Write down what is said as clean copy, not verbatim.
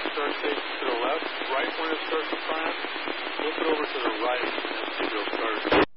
start station to the left. Right when it starts to climb, flip it over to the right, and you'll start.